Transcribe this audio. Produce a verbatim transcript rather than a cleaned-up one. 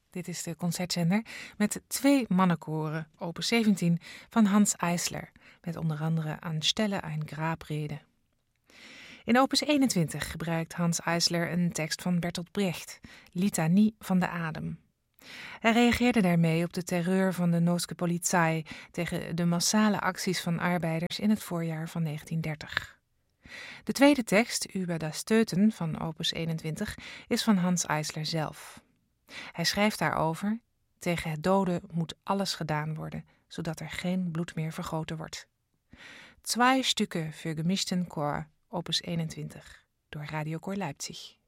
Dit is de concertzender met twee mannenkoren, opus zeventien, van Hanns Eisler, met onder andere An Stelle ein Grabrede. In opus eenentwintig gebruikt Hanns Eisler een tekst van Bertolt Brecht, Litanie van de Adem. Hij reageerde daarmee op de terreur van de Nooske Polizei tegen de massale acties van arbeiders in het voorjaar van negentien dertig. De tweede tekst, Über das Töten van opus eenentwintig, is van Hanns Eisler zelf. Hij schrijft daarover: tegen het doden moet alles gedaan worden, zodat er geen bloed meer vergoten wordt. Zwei Stücke für gemischten Chor, opus eenentwintig, door Radio Koor Leipzig.